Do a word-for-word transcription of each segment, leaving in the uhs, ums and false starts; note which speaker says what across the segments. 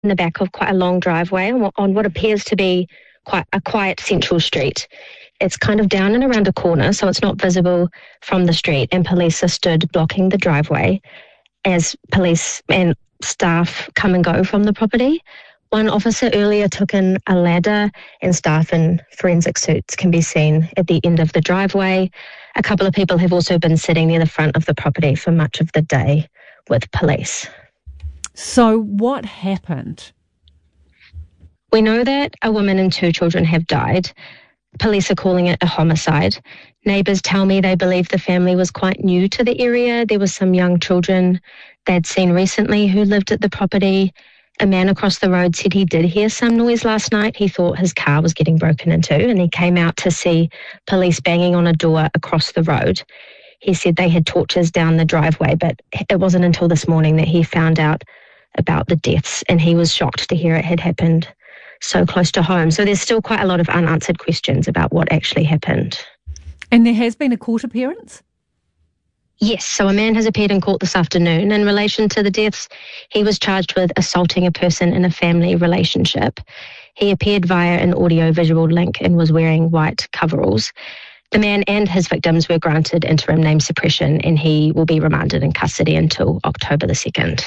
Speaker 1: in the back of quite a long driveway on what appears to be quite a quiet central street. It's kind of down and around a corner, so it's not visible from the street, and police are stood blocking the driveway as police and staff come and go from the property. One officer earlier took in a ladder, and staff in forensic suits can be seen at the end of the driveway. A couple of people have also been sitting near the front of the property for much of the day with police.
Speaker 2: So what happened?
Speaker 1: We know that a woman and two children have died. Police are calling it a homicide. Neighbours tell me they believe the family was quite new to the area. There were some young children they'd seen recently who lived at the property. A man across the road said he did hear some noise last night. He thought his car was getting broken into, and he came out to see police banging on a door across the road. He said they had torches down the driveway, but it wasn't until this morning that he found out about the deaths, and he was shocked to hear it had happened so close to home. So there's still quite a lot of unanswered questions about what actually happened.
Speaker 2: And there has been a court appearance?
Speaker 1: Yes, so a man has appeared in court this afternoon. In relation to the deaths, he was charged with assaulting a person in a family relationship. He appeared via an audio-visual link and was wearing white coveralls. The man and his victims were granted interim name suppression, and he will be remanded in custody until October the second.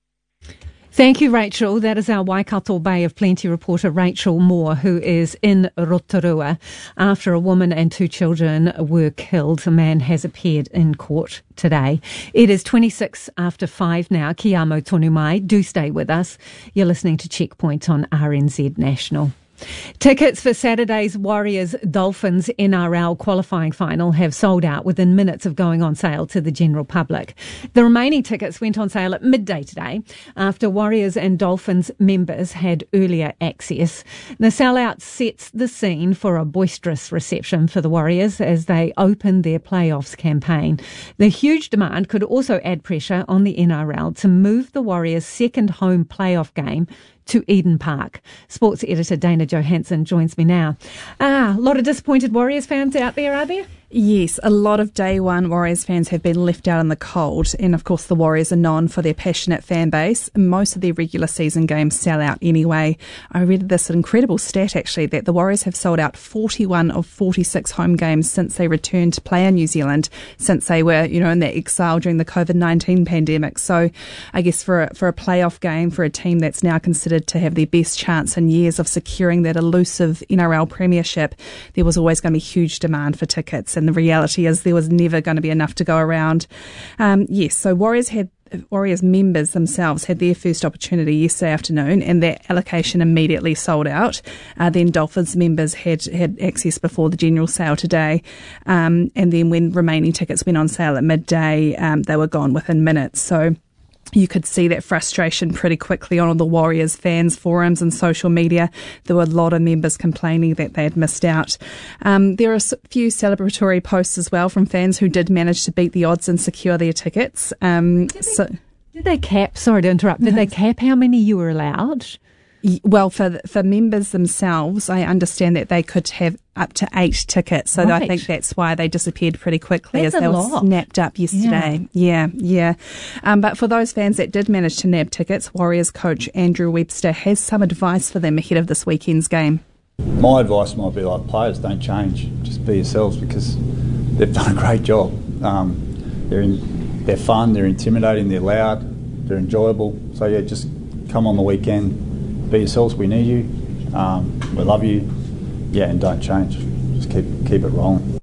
Speaker 2: Thank you, Rachel. That is our Waikato Bay of Plenty reporter, Rachel Moore, who is in Rotorua after a woman and two children were killed. A man has appeared in court today. It is twenty-six after five now. Ki amo tonu mai. Do stay with us. You're listening to Checkpoint on R N Z National. Tickets for Saturday's Warriors-Dolphins N R L qualifying final have sold out within minutes of going on sale to the general public. The remaining tickets went on sale at midday today after Warriors and Dolphins members had earlier access. The sellout sets the scene for a boisterous reception for the Warriors as they open their playoffs campaign. The huge demand could also add pressure on the N R L to move the Warriors' second home playoff game to Eden Park. Sports editor Dana Johansson joins me now. Ah, a lot of disappointed Warriors fans out there, are there?
Speaker 3: Yes, a lot of day one Warriors fans have been left out in the cold, and of course the Warriors are known for their passionate fan base. Most of their regular season games sell out anyway. I read this incredible stat actually that the Warriors have sold out forty-one of forty-six home games since they returned to play in New Zealand, since they were, you know, in their exile during the COVID nineteen pandemic. So I guess for a, for a playoff game, for a team that's now considered to have their best chance in years of securing that elusive N R L premiership, there was always going to be huge demand for tickets. And the reality is there was never going to be enough to go around. Um, yes, so Warriors had Warriors members themselves had their first opportunity yesterday afternoon, and that allocation immediately sold out. Uh, then Dolphins members had, had access before the general sale today, um, and then when remaining tickets went on sale at midday, um, they were gone within minutes. So you could see that frustration pretty quickly on all the Warriors fans forums and social media. There were a lot of members complaining that they had missed out. Um, there are a few celebratory posts as well from fans who did manage to beat the odds and secure their tickets. Um,
Speaker 2: did, they,
Speaker 3: so,
Speaker 2: did they cap, sorry to interrupt, did they cap how many you were allowed?
Speaker 3: Well, for for members themselves, I understand that they could have up to eight tickets. So right. I think that's why they disappeared pretty quickly
Speaker 2: that's
Speaker 3: as they
Speaker 2: lot.
Speaker 3: were snapped up yesterday. Yeah, yeah. yeah. Um, but for those fans that did manage to nab tickets, Warriors coach Andrew Webster has some advice for them ahead of this weekend's game.
Speaker 4: My advice might be like, players, don't change. Just be yourselves, because they've done a great job. Um, they're in, they're fun, they're intimidating, they're loud, they're enjoyable. So yeah, just come on the weekend. Be yourselves, we need you, um, we love you, yeah, and don't change. Just keep keep it rolling.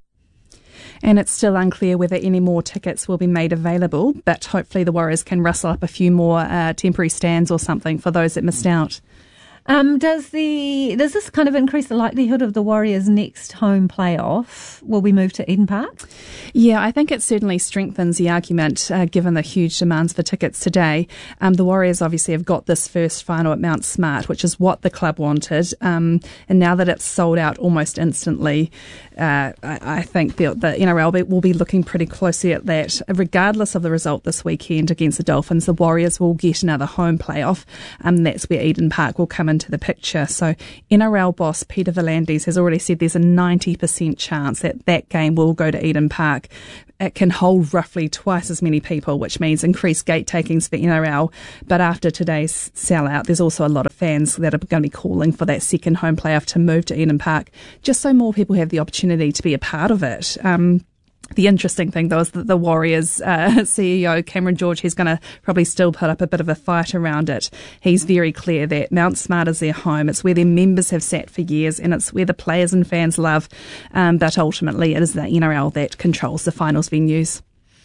Speaker 3: And it's still unclear whether any more tickets will be made available, but hopefully the Warriors can rustle up a few more uh, temporary stands or something for those that missed out.
Speaker 2: Um, does the does this kind of increase the likelihood of the Warriors' next home playoff? Will we move to Eden Park?
Speaker 3: Yeah, I think it certainly strengthens the argument, uh, given the huge demands for tickets today. Um, the Warriors obviously have got this first final at Mount Smart, which is what the club wanted. Um, and now that it's sold out almost instantly, uh, I, I think the, the N R L will be looking pretty closely at that. Regardless of the result this weekend against the Dolphins, the Warriors will get another home playoff. Um, that's where Eden Park will come into the picture. So N R L boss Peter V'landys has already said there's a ninety percent chance that that game will go to Eden Park. It can hold roughly twice as many people, which means increased gate takings for N R L. But after today's sellout, there's also a lot of fans that are going to be calling for that second home playoff to move to Eden Park, just so more people have the opportunity to be a part of it. Um, The interesting thing, though, is that the Warriors uh, C E O, Cameron George, he's going to probably still put up a bit of a fight around it. He's very clear that Mount Smart is their home. It's where their members have sat for years, and it's where the players and fans love. Um, but ultimately, it is the N R L that controls the finals venues.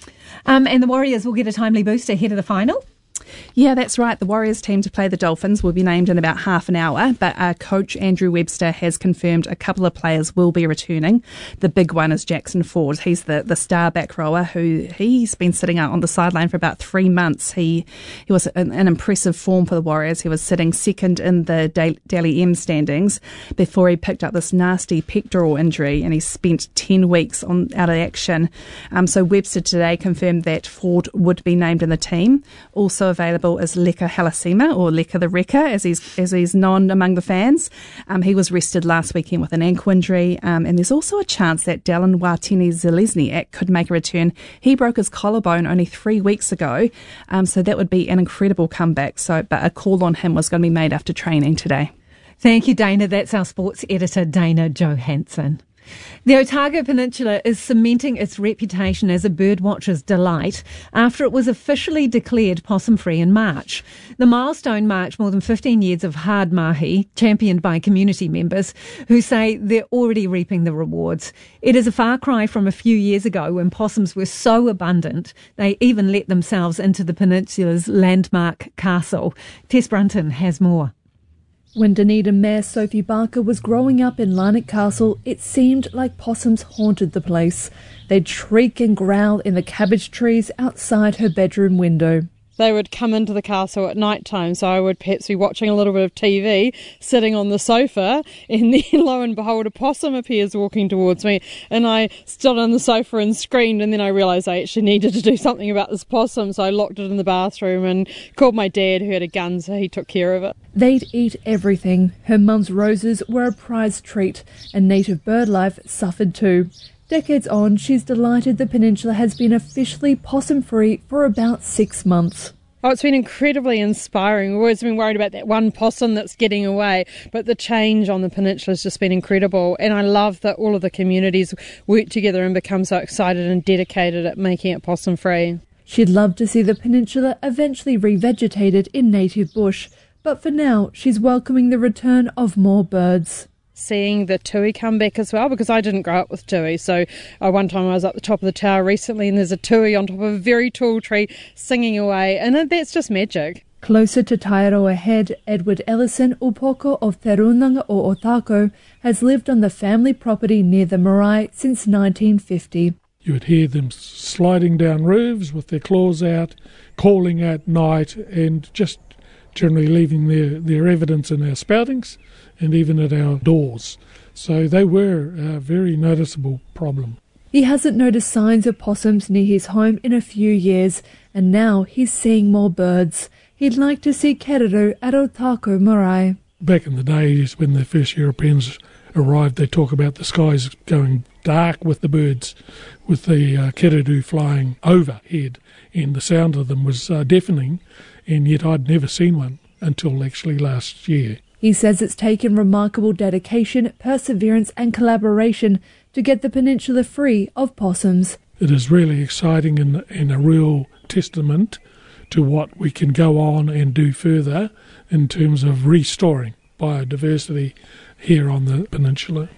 Speaker 2: Um, and the Warriors will get a timely boost ahead of the final?
Speaker 3: Yeah, that's right. The Warriors team to play the Dolphins will be named in about half an hour, but uh, coach Andrew Webster has confirmed a couple of players will be returning. The big one is Jackson Ford. He's the, the star back rower who he's been sitting out on the sideline for about three months. He he was in an impressive form for the Warriors. He was sitting second in the Daily M standings before he picked up this nasty pectoral injury, and he spent ten weeks on out of action. Um, so Webster today confirmed that Ford would be named in the team. Also available is Leka Halasima, or Leka the Wrecker, as he's as he's known among the fans. Um, he was rested last weekend with an ankle injury, um, and there's also a chance that Dallin Watene-Zelezniak could make a return. He broke his collarbone only three weeks ago, um, so that would be an incredible comeback. So, but a call on him was going to be made after training today.
Speaker 2: Thank you, Dana. That's our sports editor, Dana Johansson. The Otago Peninsula is cementing its reputation as a birdwatcher's delight after it was officially declared possum-free in March. The milestone marked more than fifteen years of hard mahi, championed by community members, who say they're already reaping the rewards. It is a far cry from a few years ago when possums were so abundant they even let themselves into the peninsula's landmark castle. Tess Brunton has more.
Speaker 5: When Dunedin Mayor Sophie Barker was growing up in Larnac Castle, it seemed like possums haunted the place. They'd shriek and growl in the cabbage trees outside her bedroom window.
Speaker 6: They would come into the castle at night time, so I would perhaps be watching a little bit of T V, sitting on the sofa, and then lo and behold a possum appears walking towards me, and I stood on the sofa and screamed, and then I realised I actually needed to do something about this possum, so I locked it in the bathroom and called my dad, who had a gun, so he took care of it.
Speaker 5: They'd eat everything. Her mum's roses were a prized treat, and native bird life suffered too. Decades on, she's delighted the peninsula has been officially possum-free for about six months.
Speaker 6: Oh, it's been incredibly inspiring. We've always been worried about that one possum that's getting away, but the change on the peninsula has just been incredible. And I love that all of the communities work together and become so excited and dedicated at making it possum-free.
Speaker 5: She'd love to see the peninsula eventually revegetated in native bush, but for now, she's welcoming the return of more birds.
Speaker 6: Seeing the tui come back as well, because I didn't grow up with tui. So uh, one time I was up the top of the tower recently and there's a tui on top of a very tall tree singing away, and that's just magic.
Speaker 5: Closer to Taiaroa Head, Edward Ellison, upoko of Te Runanga o Otako, has lived on the family property near the marae since nineteen fifty.
Speaker 7: You would hear them sliding down roofs with their claws out, calling at night, and just generally leaving their, their evidence in our spoutings and even at our doors. So they were a very noticeable problem.
Speaker 5: He hasn't noticed signs of possums near his home in a few years, and now he's seeing more birds. He'd like to see keriru at Otako Marae.
Speaker 7: Back in the days when the first Europeans arrived, they talk about the skies going dark with the birds, with the uh, keriru flying overhead, and the sound of them was uh, deafening, and yet I'd never seen one until actually last year.
Speaker 5: He says it's taken remarkable dedication, perseverance and collaboration to get the peninsula free of possums.
Speaker 7: It is really exciting and, and a real testament to what we can go on and do further in terms of restoring biodiversity here on the peninsula.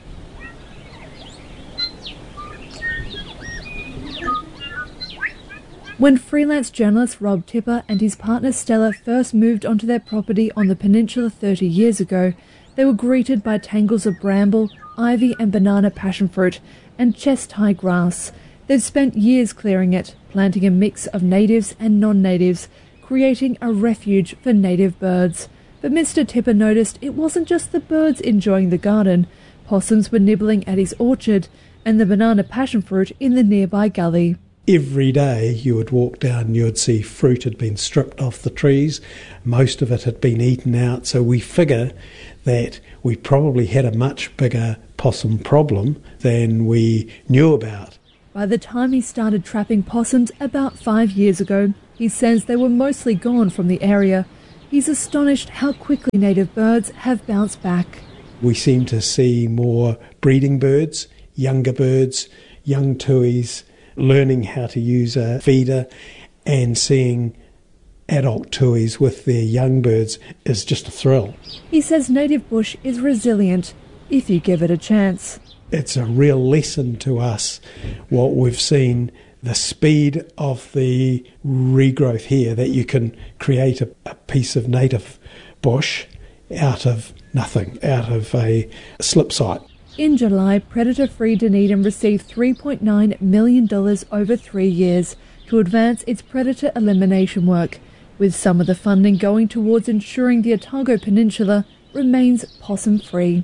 Speaker 5: When freelance journalist Rob Tipper and his partner Stella first moved onto their property on the peninsula thirty years ago, they were greeted by tangles of bramble, ivy and banana passionfruit, and chest-high grass. They've spent years clearing it, planting a mix of natives and non-natives, creating a refuge for native birds. But Mister Tipper noticed it wasn't just the birds enjoying the garden. Possums were nibbling at his orchard, and the banana passionfruit in the nearby gully.
Speaker 8: every day you would walk down and you would see fruit had been stripped off the trees. Most of it had been eaten out. So we figure that we probably had a much bigger possum problem than we knew about.
Speaker 5: By the time he started trapping possums about five years ago, he says they were mostly gone from the area. He's astonished how quickly native birds have bounced back.
Speaker 8: We seem to see more breeding birds, younger birds, young tuis, learning how to use a feeder, and seeing adult tuis with their young birds is just a thrill.
Speaker 5: He says native bush is resilient if you give it a chance.
Speaker 8: It's a real lesson to us, what we've seen, the speed of the regrowth here, that you can create a, a piece of native bush out of nothing, out of a slip site.
Speaker 5: In July, predator-free Dunedin received three point nine million dollars over three years to advance its predator elimination work, with some of the funding going towards ensuring the Otago Peninsula remains possum-free.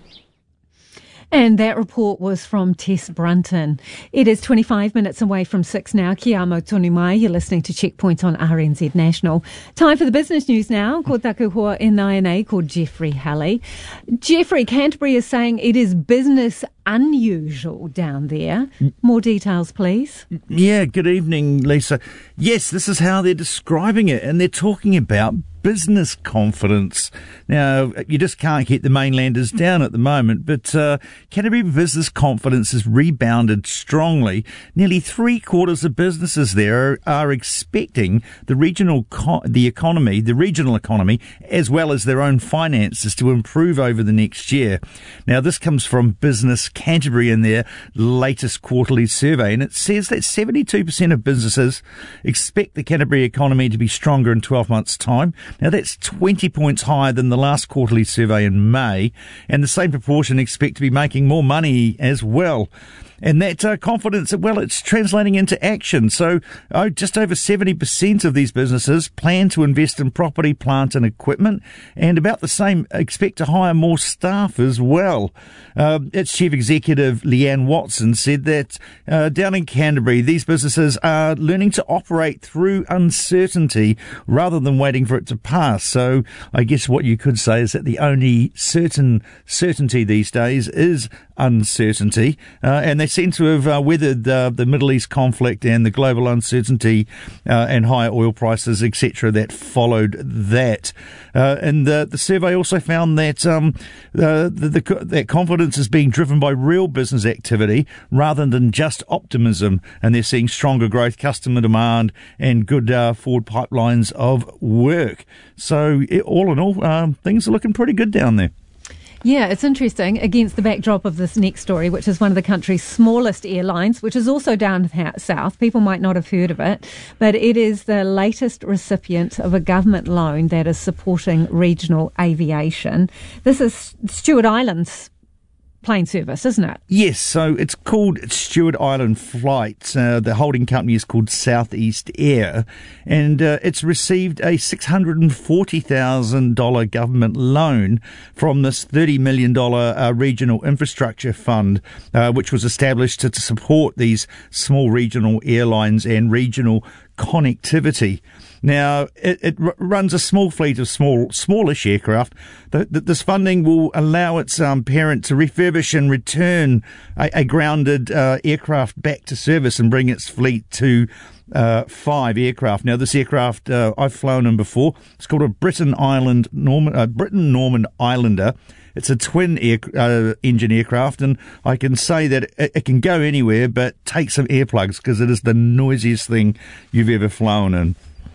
Speaker 2: And that report was from Tess Brunton. It is twenty-five minutes away from six now. Kia amo tonu mai. You're listening to Checkpoint on R N Z National. Time for the business news now. Ko taku hoa N I N A called Jeffrey Halley. Jeffrey, Canterbury is saying it is business unusual down there. More details, please.
Speaker 9: Yeah, good evening, Lisa. Yes, this is how they're describing it, and they're talking about business confidence. Now, you just can't get the mainlanders down at the moment, but uh, Canterbury business confidence has rebounded strongly. Nearly three quarters of businesses there are, are expecting the regional co- the economy, the regional economy, as well as their own finances to improve over the next year. Now, this comes from Business Canterbury in their latest quarterly survey, and it says that seventy-two percent of businesses expect the Canterbury economy to be stronger in twelve months' time. Now, that's twenty points higher than the last quarterly survey in May, and the same proportion expect to be making more money as well. And that uh, confidence, well, it's translating into action. So oh, just over seventy percent of these businesses plan to invest in property, plant and equipment, and about the same expect to hire more staff as well. Uh, its Chief Executive, Leanne Watson, said that uh, down in Canterbury, these businesses are learning to operate through uncertainty rather than waiting for it to pass. So I guess what you could say is that the only certain certainty these days is uncertainty, uh, and they seem to have uh, weathered uh, the Middle East conflict and the global uncertainty uh, and higher oil prices, et cetera, that followed that. Uh, and the, the survey also found that um, uh, the, the, that confidence is being driven by real business activity rather than just optimism, and they're seeing stronger growth, customer demand, and good uh, forward pipelines of work. So all in all, um, things are looking pretty good down there.
Speaker 2: Yeah, it's interesting against the backdrop of this next story, which is one of the country's smallest airlines, which is also down south. People might not have heard of it, but it is the latest recipient of a government loan that is supporting regional aviation. This is Stewart Island's plane service, isn't it?
Speaker 9: Yes, so it's called Stewart Island Flights. Uh, the holding company is called Southeast Air, and uh, it's received a six hundred forty thousand dollars government loan from this thirty million dollars uh, regional infrastructure fund, uh, which was established to, to support these small regional airlines and regional connectivity. Now, it, it r- runs a small fleet of small, smallish aircraft. The, the, this funding will allow its um, parent to refurbish and return a, a grounded uh, aircraft back to service and bring its fleet to uh, five aircraft. Now, this aircraft, uh, I've flown in before. It's called a Britain Island Norman, uh, Britain Norman Islander. It's a twin air, uh, engine aircraft, and I can say that it, it can go anywhere, but take some earplugs because it is the noisiest thing you've ever flown in.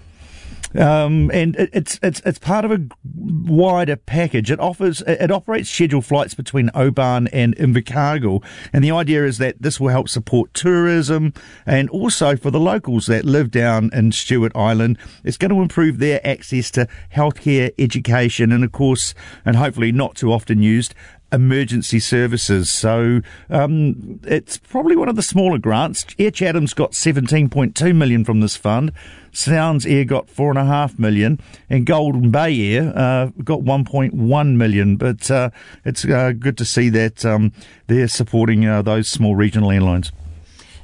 Speaker 9: Um, and it, it's it's it's part of a wider package. It offers it operates scheduled flights between Oban and Invercargill, and the idea is that this will help support tourism and also for the locals that live down in Stewart Island. It's going to improve their access to healthcare, education, and of course, and hopefully not too often used, emergency services. So um, it's probably one of the smaller grants. Air Chatham's got seventeen point two million dollars from this fund. Sounds Air got four point five million dollars, and Golden Bay Air uh, got one point one million dollars. But uh, it's uh, good to see that um, they're supporting uh, those small regional airlines.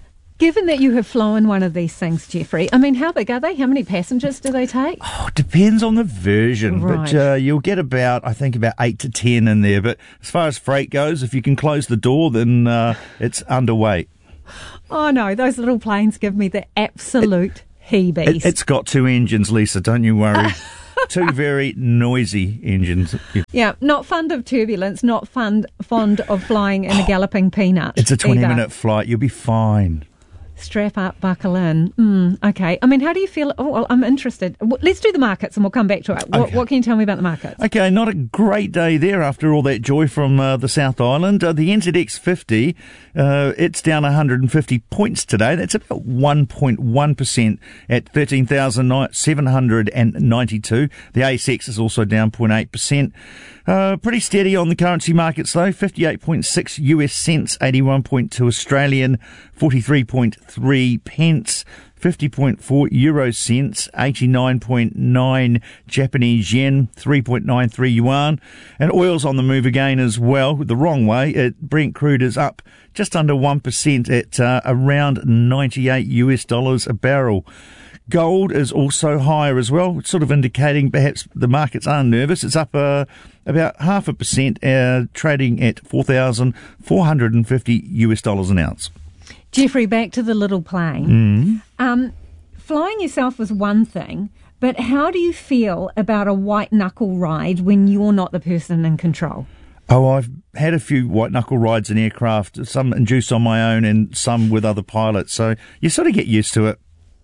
Speaker 2: Given that you have flown one of these things, Jeffrey, I mean, how big are they? How many passengers do they take?
Speaker 9: Oh, depends on the version,
Speaker 2: Right.
Speaker 9: but uh, you'll get about, I think, about eight to ten in there. But as far as freight goes, if you can close the door, then uh, it's underweight.
Speaker 2: Oh, no, those little planes give me the absolute heebies.
Speaker 9: It, it's got two engines, Lisa, don't you worry. Two very noisy engines.
Speaker 2: Yeah, not fond of turbulence, not fond, fond of flying in a galloping peanut.
Speaker 9: It's a twenty-minute
Speaker 2: either.
Speaker 9: flight. You'll be fine.
Speaker 2: Strap up, buckle in. Mm, okay. I mean, how do you feel? Oh, well, I'm interested. W- Let's do the markets and we'll come back to it. What,
Speaker 9: Okay.
Speaker 2: what can you tell me about the markets?
Speaker 9: Okay, not a great day there after all that joy from uh, the South Island. Uh, the N Z X fifty, uh, it's down one hundred fifty points today. That's about one point one percent at thirteen thousand seven hundred ninety-two. The A S X is also down zero point eight percent. Uh, pretty steady on the currency markets though. fifty-eight point six U S cents, eighty-one point two Australian, forty-three point three pence. fifty point four euro cents, eighty-nine point nine Japanese yen, three point nine three yuan. And oil's on the move again as well, the wrong way. It, Brent crude is up just under one percent at uh, around ninety-eight U S dollars a barrel. Gold is also higher as well, sort of indicating perhaps the markets are nervous. It's up uh, about half a percent, uh, trading at four thousand four hundred fifty U S dollars an ounce.
Speaker 2: Jeffrey, back to the little plane.
Speaker 9: Mm.
Speaker 2: Um, flying yourself is one thing, but how do you feel about a white knuckle ride when you're not the person in control?
Speaker 9: Oh, I've had a few white knuckle rides in aircraft, some induced on my own and some with other pilots, so you sort of get used to it.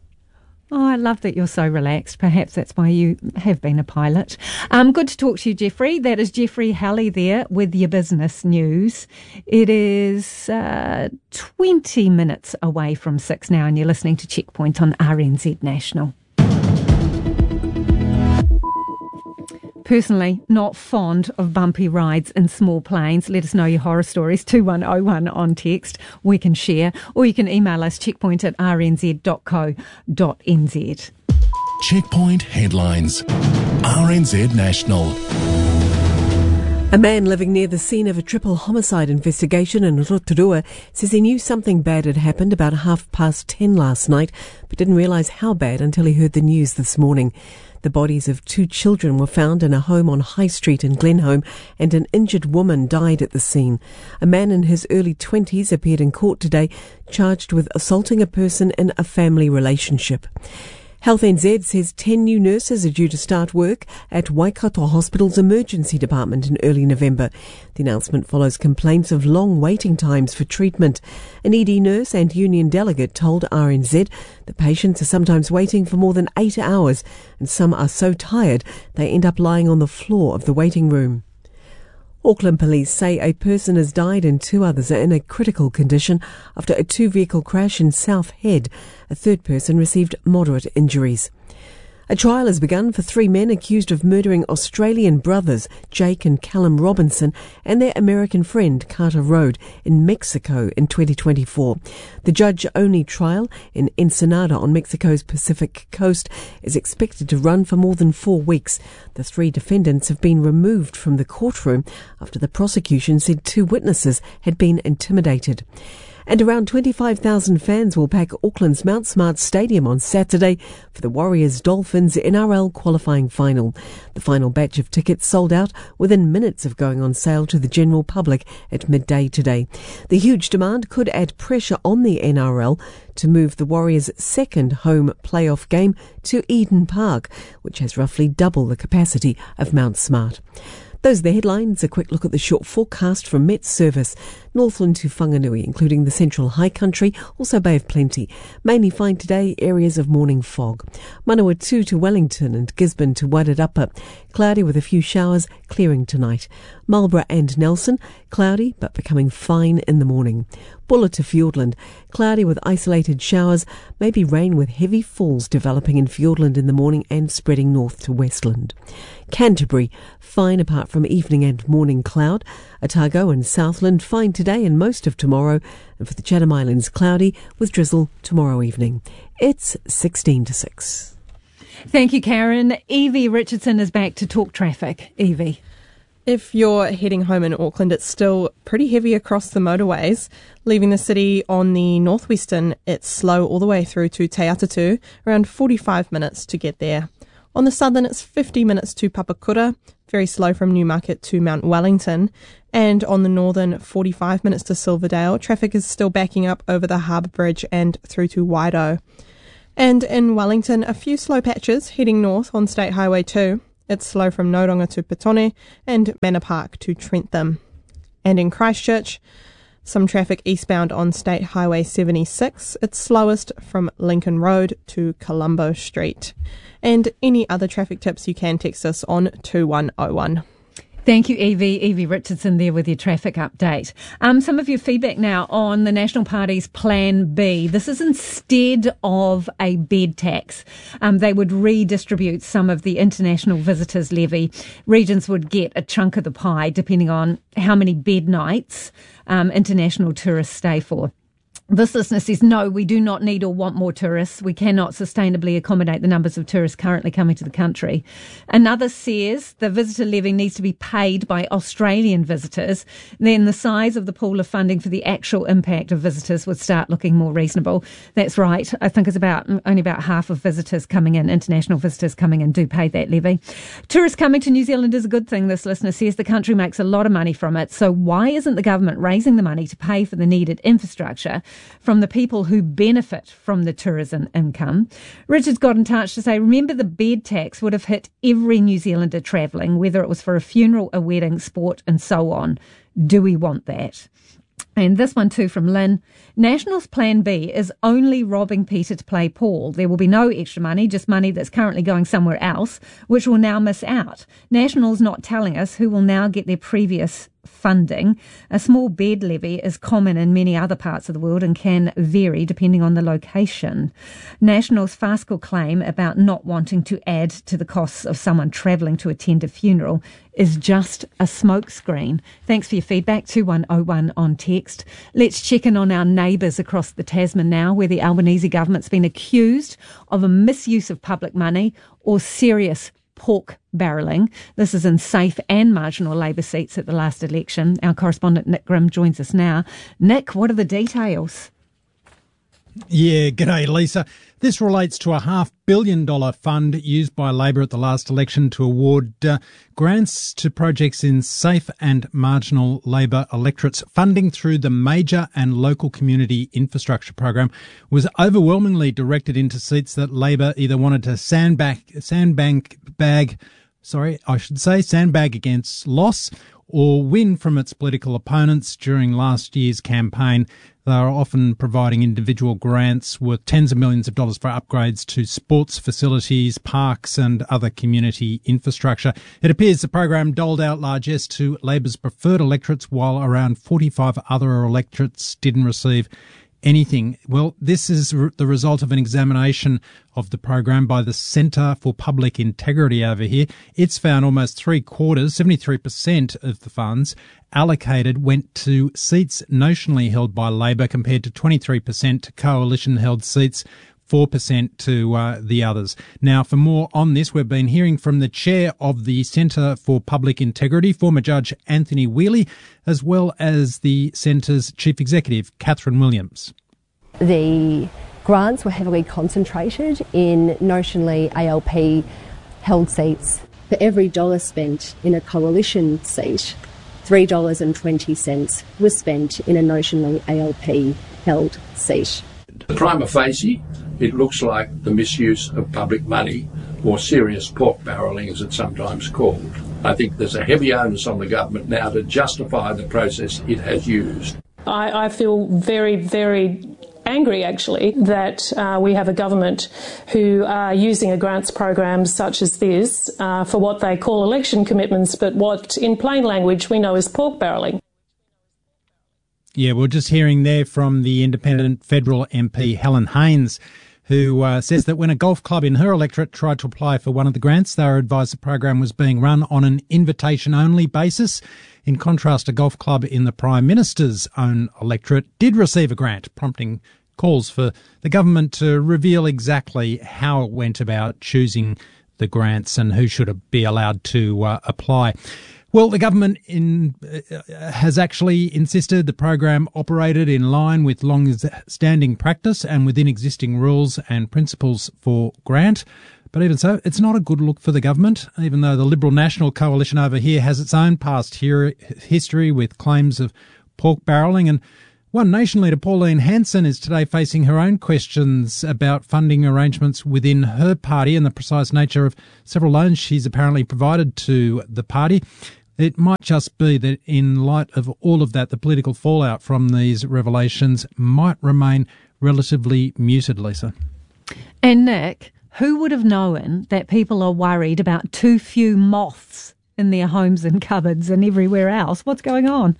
Speaker 2: Oh, I love that you're so relaxed. Perhaps that's why you have been a pilot. Um, good to talk to you, Jeffrey. That is Jeffrey Halley there with your business news. It is uh, twenty minutes away from six now, and you're listening to Checkpoint on R N Z National. Personally, not fond of bumpy rides in small planes. Let us know your horror stories, two one oh one on text. We can share. Or you can email us, checkpoint at r n z dot co dot n z.
Speaker 10: Checkpoint headlines. R N Z National.
Speaker 11: A man living near the scene of a triple homicide investigation in Rotorua says he knew something bad had happened about half past ten last night, but didn't realise how bad until he heard the news this morning. The bodies of two children were found in a home on High Street in Glenholme, and an injured woman died at the scene. A man in his early twenties appeared in court today, charged with assaulting a person in a family relationship. Health N Z says ten new nurses are due to start work at Waikato Hospital's emergency department in early November. The announcement follows complaints of long waiting times for treatment. An E D nurse and union delegate told R N Z that patients are sometimes waiting for more than eight hours, and some are so tired they end up lying on the floor of the waiting room. Auckland police say a person has died and two others are in a critical condition after a two-vehicle crash in South Head. A third person received moderate injuries. A trial has begun for three men accused of murdering Australian brothers Jake and Callum Robinson and their American friend Carter Road in Mexico in twenty twenty-four. The judge-only trial in Ensenada on Mexico's Pacific coast is expected to run for more than four weeks. The three defendants have been removed from the courtroom after the prosecution said two witnesses had been intimidated. And around twenty-five thousand fans will pack Auckland's Mount Smart Stadium on Saturday for the Warriors-Dolphins N R L qualifying final. The final batch of tickets sold out within minutes of going on sale to the general public at midday today. The huge demand could add pressure on the N R L to move the Warriors' second home playoff game to Eden Park, which has roughly double the capacity of Mount Smart. Those are the headlines. A quick look at the short forecast from Met Service. Northland to Whanganui, including the central high country, also Bay of Plenty. Mainly fine today, areas of morning fog. Manawatu to Wellington and Gisborne to Wairarapa. Cloudy with a few showers, clearing tonight. Marlborough and Nelson, cloudy but becoming fine in the morning. Buller to Fiordland, cloudy with isolated showers, maybe rain with heavy falls developing in Fiordland in the morning and spreading north to Westland. Canterbury, fine apart from evening and morning cloud. Otago and Southland, fine today and most of tomorrow. And for the Chatham Islands, cloudy with drizzle tomorrow evening. It's sixteen to six.
Speaker 2: Thank you, Karen. Evie Richardson is back to talk traffic. Evie.
Speaker 12: If you're heading home in Auckland, it's still pretty heavy across the motorways. Leaving the city on the northwestern, it's slow all the way through to Te Atatu, around forty-five minutes to get there. On the southern, it's fifty minutes to Papakura, very slow from Newmarket to Mount Wellington. And on the northern, forty-five minutes to Silverdale. Traffic is still backing up over the Harbour Bridge and through to Waido. And in Wellington, a few slow patches heading north on State Highway two. It's slow from Nodonga to Petone and Manor Park to Trentham. And in Christchurch, some traffic eastbound on State Highway seventy-six. It's slowest from Lincoln Road to Colombo Street. And any other traffic tips, you can text us on two one oh one.
Speaker 2: Thank you, Evie. Evie Richardson there with your traffic update. Um, some of your feedback now on the National Party's Plan B. This is instead of a bed tax. Um, they would redistribute some of the international visitors levy. Regions would get a chunk of the pie depending on how many bed nights um, international tourists stay for. This listener says, no, we do not need or want more tourists. We cannot sustainably accommodate the numbers of tourists currently coming to the country. Another says the visitor levy needs to be paid by Australian visitors. Then the size of the pool of funding for the actual impact of visitors would start looking more reasonable. That's right. I think it's about only about half of visitors coming in, international visitors coming in, do pay that levy. Tourists coming to New Zealand is a good thing, this listener says. The country makes a lot of money from it. So why isn't the government raising the money to pay for the needed infrastructure from the people who benefit from the tourism income? Richard's got in touch to say, remember the bed tax would have hit every New Zealander travelling, whether it was for a funeral, a wedding, sport and so on. Do we want that? And this one too from Lynn. National's Plan B is only robbing Peter to play Paul. There will be no extra money, just money that's currently going somewhere else, which will now miss out. National's not telling us who will now get their previous funding. A small bed levy is common in many other parts of the world and can vary depending on the location. National's farcical claim about not wanting to add to the costs of someone travelling to attend a funeral is just a smokescreen. Thanks for your feedback, two one oh one on text. Let's check in on our neighbours across the Tasman now, where the Albanese government's been accused of a misuse of public money or serious pork barrelling. This is in safe and marginal Labor seats at the last election. Our correspondent Nick Grimm joins us now. Nick, what are the details?
Speaker 13: Yeah, g'day, Lisa. This relates to a half billion dollar fund used by Labor at the last election to award uh, grants to projects in safe and marginal Labor electorates. Funding through the Major and Local Community Infrastructure Program was overwhelmingly directed into seats that Labor either wanted to sandbag, sandbag, bag, sorry, I should say, sandbag against loss or win from its political opponents during last year's campaign. They are often providing individual grants worth tens of millions of dollars for upgrades to sports facilities, parks and other community infrastructure. It appears the program doled out largesse to Labor's preferred electorates, while around forty-five other electorates didn't receive anything. Well, this is the result of an examination of the program by the Centre for Public Integrity over here. It's found almost three quarters, seventy-three percent of the funds allocated went to seats notionally held by Labor, compared to twenty-three percent to coalition-held seats, four percent to uh, the others. Now, for more on this, we've been hearing from the chair of the Centre for Public Integrity, former Judge Anthony Wheely, as well as the Centre's Chief Executive, Catherine Williams.
Speaker 14: The grants were heavily concentrated in notionally A L P-held seats. For every dollar spent in a coalition seat, three dollars and twenty cents was spent in a notionally A L P-held seat.
Speaker 15: Prima facie, it looks like the misuse of public money, or serious pork barrelling as it's sometimes called. I think there's a heavy onus on the government now to justify the process it has used.
Speaker 16: I, I feel very, very angry, actually, that uh, we have a government who are using a grants program such as this uh, for what they call election commitments, but what in plain language we know is pork barrelling.
Speaker 13: Yeah, we're just hearing there from the independent federal M P Helen Haines, who uh, says that when a golf club in her electorate tried to apply for one of the grants, they were advised the program was being run on an invitation-only basis. In contrast, a golf club in the Prime Minister's own electorate did receive a grant, prompting calls for the government to reveal exactly how it went about choosing the grants and who should be allowed to uh, apply. Well, the government in, uh, has actually insisted the program operated in line with long-standing practice and within existing rules and principles for grant. But even so, it's not a good look for the government, even though the Liberal National Coalition over here has its own past here, history with claims of pork barrelling. And One Nation leader Pauline Hanson is today facing her own questions about funding arrangements within her party and the precise nature of several loans she's apparently provided to the party. It might just be that in light of all of that, the political fallout from these revelations might remain relatively muted, Lisa.
Speaker 2: And Nick, who would have known that people are worried about too few moths in their homes and cupboards and everywhere else? What's going on?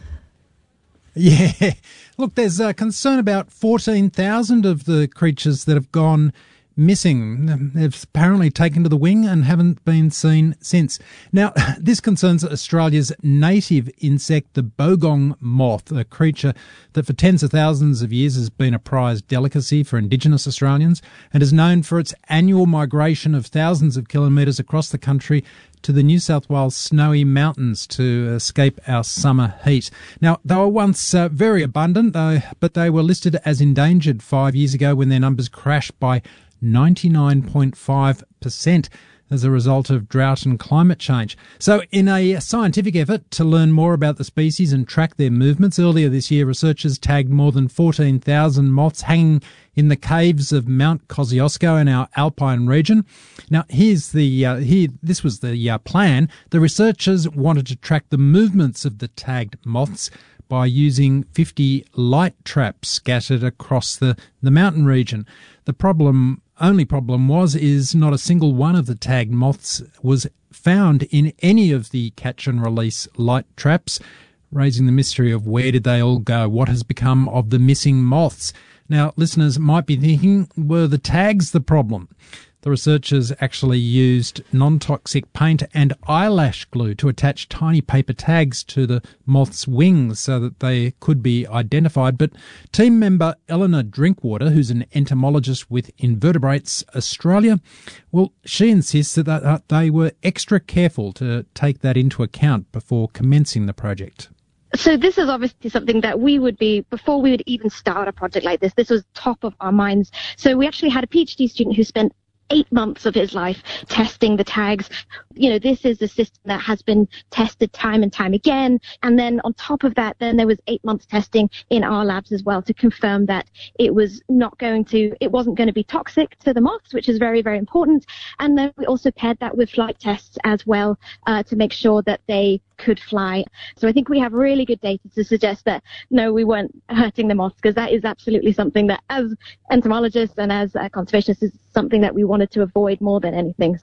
Speaker 13: Yeah, look, there's a concern about fourteen thousand of the creatures that have gone missing. They've apparently taken to the wing and haven't been seen since. Now, this concerns Australia's native insect, the bogong moth, a creature that for tens of thousands of years has been a prized delicacy for Indigenous Australians and is known for its annual migration of thousands of kilometres across the country to the New South Wales snowy mountains to escape our summer heat. Now, they were once uh, very abundant, though, but they were listed as endangered five years ago when their numbers crashed by ninety-nine point five percent as a result of drought and climate change. So in a scientific effort to learn more about the species and track their movements, earlier this year researchers tagged more than fourteen thousand moths hanging in the caves of Mount Kosciuszko in our alpine region. Now, here's the uh, here. This was the uh, plan. The researchers wanted to track the movements of the tagged moths by using fifty light traps scattered across the, the mountain region. The problem, only problem was, is not a single one of the tagged moths was found in any of the catch and release light traps, raising the mystery of where did they all go? What has become of the missing moths? Now, listeners might be thinking, were the tags the problem? The researchers actually used non-toxic paint and eyelash glue to attach tiny paper tags to the moth's wings so that they could be identified. But team member Eleanor Drinkwater, who's an entomologist with Invertebrates Australia, well, she insists that they were extra careful to take that into account before commencing the project.
Speaker 17: So this is obviously something that we would be, before we would even start a project like this, this was top of our minds. So we actually had a PhD student who spent eight months of his life testing the tags. You know, this is a system that has been tested time and time again. And then on top of that, then there was eight months testing in our labs as well to confirm that it was not going to, it wasn't going to be toxic to the moths, which is very, very important. And then we also paired that with flight tests as well uh, to make sure that they could fly. So I think we have really good data to suggest that, no, we weren't hurting the moths, because that is absolutely something that as entomologists and as uh, conservationists is something that we wanted to avoid more than anything.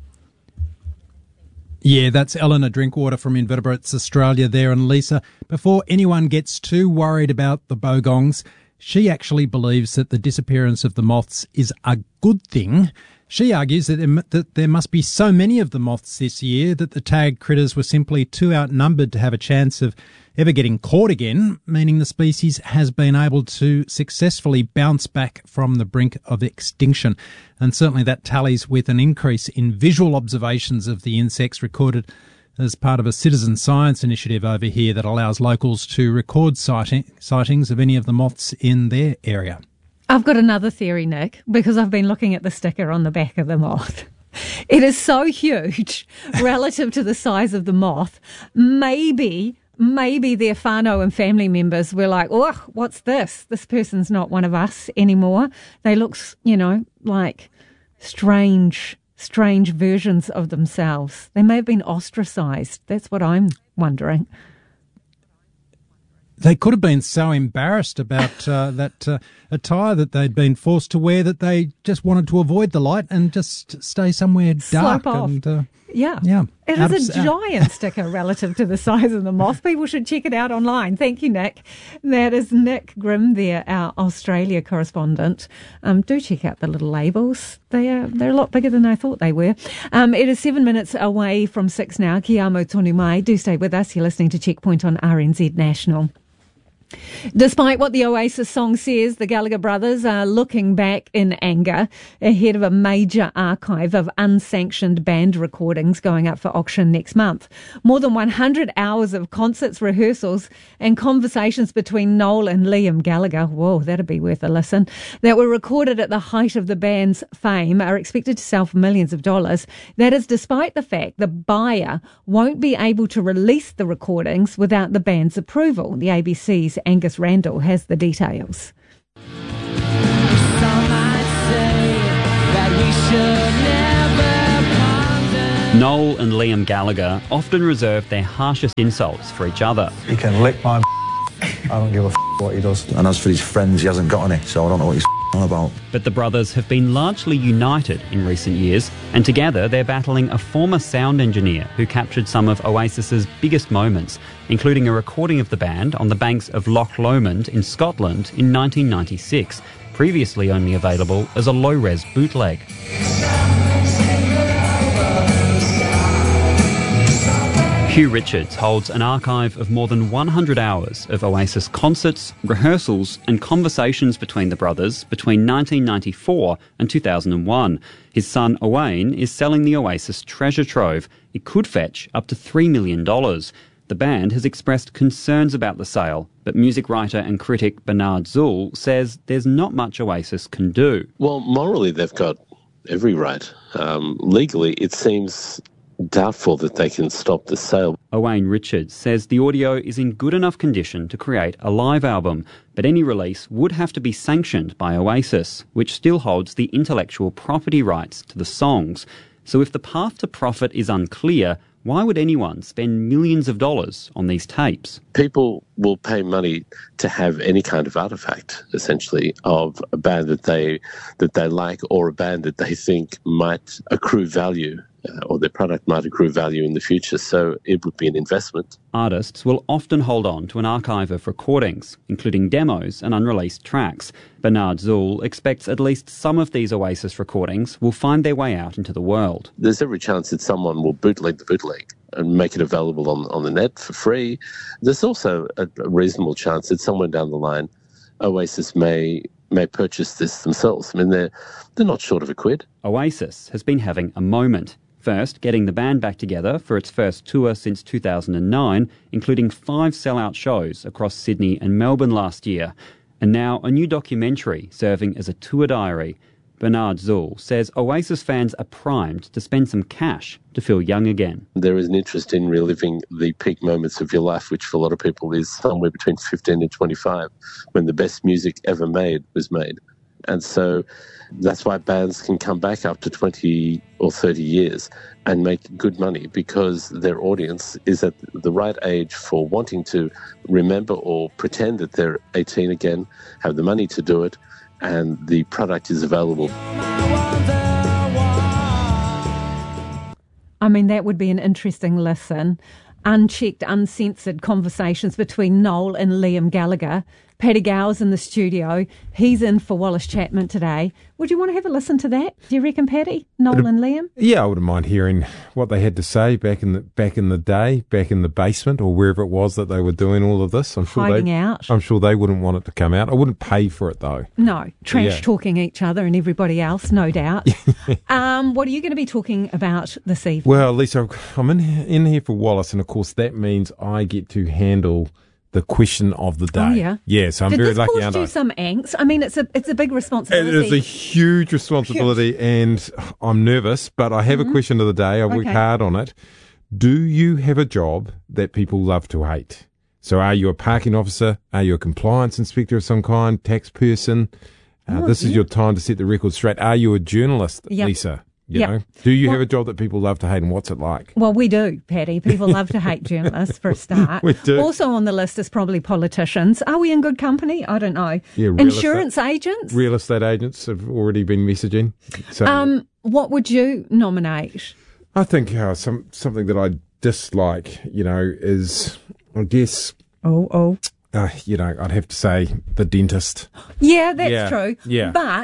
Speaker 13: Yeah, that's Eleanor Drinkwater from Invertebrates Australia there. And Lisa, before anyone gets too worried about the bogongs, she actually believes that the disappearance of the moths is a good thing. She argues that there, that there must be so many of the moths this year that the tagged critters were simply too outnumbered to have a chance of ever getting caught again, meaning the species has been able to successfully bounce back from the brink of extinction. And certainly that tallies with an increase in visual observations of the insects recorded as part of a citizen science initiative over here that allows locals to record sighting, sightings of any of the moths in their area.
Speaker 2: I've got another theory, Nick, because I've been looking at the sticker on the back of the moth. It is so huge relative to the size of the moth. Maybe, maybe their whānau and family members were like, oh, what's this? This person's not one of us anymore. They look, you know, like strange, strange versions of themselves. They may have been ostracised. That's what I'm wondering.
Speaker 13: They could have been so embarrassed about uh, that uh, attire that they'd been forced to wear that they just wanted to avoid the light and just stay somewhere dark.
Speaker 2: Slope off.
Speaker 13: And, uh,
Speaker 2: yeah.
Speaker 13: yeah.
Speaker 2: It
Speaker 13: out
Speaker 2: is
Speaker 13: of,
Speaker 2: a giant sticker relative to the size of the moth. People should check it out online. Thank you, Nick. That is Nick Grimm there, our Australia correspondent. Um, do check out the little labels. They are, they're a lot bigger than I thought they were. Um, it is seven minutes away from six now. Ki amo tonu mai. Do stay with us. You're listening to Checkpoint on R N Z National. Despite what the Oasis song says, the Gallagher brothers are looking back in anger ahead of a major archive of unsanctioned band recordings going up for auction next month. More than one hundred hours of concerts, rehearsals and conversations between Noel and Liam Gallagher, whoa, that'd be worth a listen, that were recorded at the height of the band's fame are expected to sell for millions of dollars. That is despite the fact the buyer won't be able to release the recordings without the band's approval. The A B C's Angus Randall has the details.
Speaker 18: Noel and Liam Gallagher often reserve their harshest insults for each other.
Speaker 19: He can lick my I don't give a what he does. And as for his friends, he hasn't got any, so I don't know what he's on about.
Speaker 18: But the brothers have been largely united in recent years, and together they're battling a former sound engineer who captured some of Oasis's biggest moments, including a recording of the band on the banks of Loch Lomond in Scotland in nineteen ninety-six, previously only available as a low-res bootleg. Hugh Richards holds an archive of more than one hundred hours of Oasis concerts, rehearsals and conversations between the brothers between nineteen ninety-four and two thousand one. His son Owain is selling the Oasis treasure trove. It could fetch up to three million dollars. The band has expressed concerns about the sale, but music writer and critic Bernard Zuhl says there's not much Oasis can do.
Speaker 20: Well, morally they've got every right. Um, legally it seems doubtful that they can stop the sale.
Speaker 18: Owain Richards says the audio is in good enough condition to create a live album, but any release would have to be sanctioned by Oasis, which still holds the intellectual property rights to the songs. So if the path to profit is unclear, why would anyone spend millions of dollars on these tapes?
Speaker 20: People will pay money to have any kind of artifact, essentially, of a band that they that they like or a band that they think might accrue value. Uh, or their product might accrue value in the future, so it would be an investment.
Speaker 18: Artists will often hold on to an archive of recordings, including demos and unreleased tracks. Bernard Zuhl expects at least some of these Oasis recordings will find their way out into the world.
Speaker 20: There's every chance that someone will bootleg the bootleg and make it available on, on the net for free. There's also a, a reasonable chance that somewhere down the line, Oasis may may purchase this themselves. I mean, they're, they're not short of a quid.
Speaker 18: Oasis has been having a moment. First, getting the band back together for its first tour since two thousand nine, including five sellout shows across Sydney and Melbourne last year. And now a new documentary serving as a tour diary. Bernard Zuhl says Oasis fans are primed to spend some cash to feel young again.
Speaker 20: There is an interest in reliving the peak moments of your life, which for a lot of people is somewhere between fifteen and twenty-five, when the best music ever made was made. And so that's why bands can come back after twenty or thirty years and make good money, because their audience is at the right age for wanting to remember or pretend that they're eighteen again, have the money to do it, and the product is available.
Speaker 2: I mean, that would be an interesting listen. Unchecked, uncensored conversations between Noel and Liam Gallagher. Paddy Gower's in the studio. He's in for Wallace Chapman today. Would you want to have a listen to that? Do you reckon, Paddy? Noel and Liam?
Speaker 21: Yeah, I wouldn't mind hearing what they had to say back in the back in the day, back in the basement or wherever it was that they were doing all of this. I'm sure
Speaker 2: Hiding
Speaker 21: they,
Speaker 2: out.
Speaker 21: I'm sure they wouldn't want it to come out. I wouldn't pay for it though.
Speaker 2: No, trash
Speaker 21: Yeah.
Speaker 2: talking each other and everybody else, no doubt. um, what are you going to be talking about this evening?
Speaker 21: Well, Lisa, I'm in in here for Wallace, and of course that means I get to handle the question of the day.
Speaker 2: Oh, yeah.
Speaker 21: Yeah, so I'm
Speaker 2: Did
Speaker 21: very
Speaker 2: this
Speaker 21: lucky,
Speaker 2: cause
Speaker 21: aren't
Speaker 2: you
Speaker 21: I?
Speaker 2: some angst? I mean, it's a it's a big responsibility.
Speaker 21: It is a huge responsibility, and I'm nervous, but I have
Speaker 2: Mhm.
Speaker 21: a question of the day. I work
Speaker 2: Okay.
Speaker 21: hard on it. Do you have a job that people love to hate? So are you a parking officer? Are you a compliance inspector of some kind? Tax person? Uh,
Speaker 2: Oh,
Speaker 21: this is
Speaker 2: yeah.
Speaker 21: your time to set the record straight. Are you a journalist,
Speaker 2: Yep.
Speaker 21: Lisa? You
Speaker 2: Yep.
Speaker 21: know, do you
Speaker 2: Well-
Speaker 21: have a job that people love to hate, and what's it like?
Speaker 2: Well, we do, Paddy. People love to hate journalists for a start.
Speaker 21: We do.
Speaker 2: Also on the list is probably politicians. Are we in good company? I don't know.
Speaker 21: Yeah, real
Speaker 2: Insurance
Speaker 21: estate-
Speaker 2: agents?
Speaker 21: Real estate agents have already been messaging. So
Speaker 2: Um, what would you nominate?
Speaker 21: I think uh, some something that I dislike, you know, is I guess.
Speaker 2: Oh, oh.
Speaker 21: Uh, you know, I'd have to say the dentist.
Speaker 2: Yeah, that's
Speaker 21: Yeah,
Speaker 2: true.
Speaker 21: yeah.
Speaker 2: But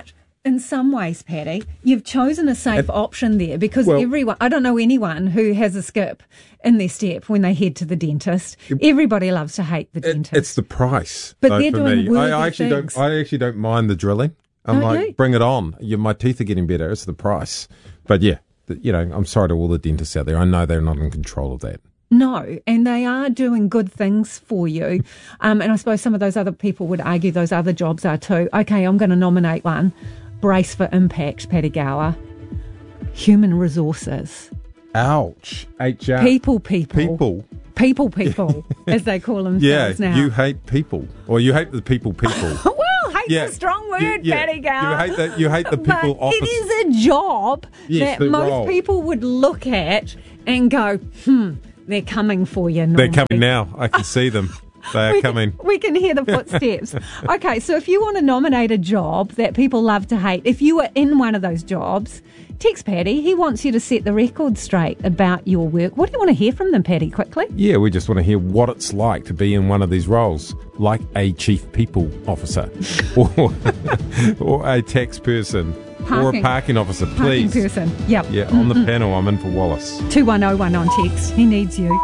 Speaker 2: in some ways, Paddy, you've chosen a safe uh, option there because well, everyone, I don't know anyone who has a skip in their step when they head to the dentist. It, Everybody loves to hate the
Speaker 21: it,
Speaker 2: dentist.
Speaker 21: It's the price.
Speaker 2: But
Speaker 21: though,
Speaker 2: they're
Speaker 21: for
Speaker 2: doing
Speaker 21: me.
Speaker 2: worthy
Speaker 21: I, I actually
Speaker 2: things.
Speaker 21: don't. I actually don't mind the drilling. I'm
Speaker 2: don't
Speaker 21: like,
Speaker 2: you?
Speaker 21: bring it on. You, my teeth are getting better. It's the price. But yeah, the, you know, I'm sorry to all the dentists out there. I know they're not in control of that.
Speaker 2: No, and they are doing good things for you. Um, and I suppose some of those other people would argue those other jobs are too. Okay, I'm going to nominate one. Brace for impact, Paddy Gower. Human resources.
Speaker 21: Ouch. H R.
Speaker 2: People, people.
Speaker 21: People.
Speaker 2: People, people, as they call themselves
Speaker 21: yeah,
Speaker 2: now.
Speaker 21: You hate people. Or you hate the people, people.
Speaker 2: Well, hate's
Speaker 21: yeah.
Speaker 2: a strong word,
Speaker 21: yeah, yeah.
Speaker 2: Paddy Gower.
Speaker 21: You hate the, you hate the people
Speaker 2: but
Speaker 21: office.
Speaker 2: It is a job
Speaker 21: yes,
Speaker 2: that most
Speaker 21: role.
Speaker 2: people would look at and go, hmm, they're coming for you. Normally.
Speaker 21: They're coming now. I can see them. They are
Speaker 2: we
Speaker 21: coming.
Speaker 2: Can, we can hear the footsteps. Okay, so if you want to nominate a job that people love to hate, if you are in one of those jobs, text Paddy. He wants you to set the record straight about your work. What do you want to hear from them, Paddy, quickly?
Speaker 21: Yeah, we just want to hear what it's like to be in one of these roles, like a chief people officer or, or a tax person
Speaker 2: Parking.
Speaker 21: or a parking officer, please.
Speaker 2: Parking person, yep.
Speaker 21: Yeah, on the panel, I'm in for Wallace.
Speaker 2: two one oh one on text. He needs you.